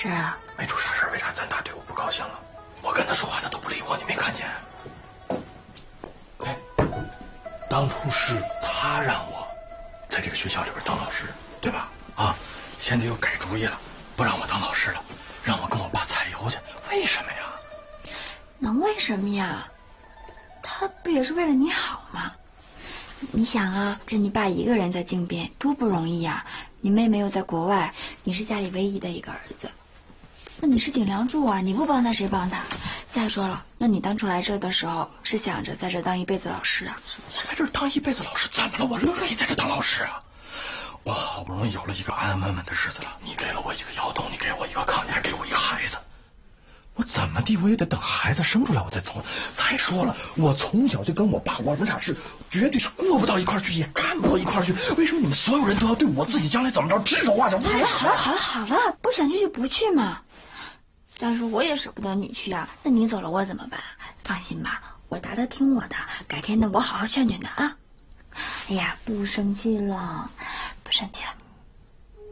事啊？ 没出啥事，为啥咱大对我不高兴了？我跟他说话，他都不理我，你没看见？哎，当初是他让我在这个学校里边当老师，对吧？啊，现在又改主意了，不让我当老师了，让我跟我爸采油去，为什么呀？ 能为什么呀？他不也是为了你好吗？你想啊，这你爸一个人在京边多不容易呀！你妹妹又在国外，你是家里唯一的一个儿子，那你是顶梁柱啊！你不帮他谁帮他？再说了，那你当初来这儿的时候是想着在这儿当一辈子老师啊？ 我在这儿当一辈子老师怎么了？我乐意在这儿当老师啊！我好不容易有了一个安安稳稳的日子了，你给了我一个窑洞，你给我一个炕，你还给我一个孩子。我怎么地我也得等孩子生出来我再走。再说了，我从小就跟我爸，我们俩是绝对是过不到一块去，也干不到一块去。为什么你们所有人都要对我自己将来怎么着指手画脚？ 好了，不想去就不去嘛。再说我也舍不得你去啊，那你走了我怎么办？放心吧，我达达听我的，改天呢我好好劝劝他啊。哎呀，不生气了，不生气了。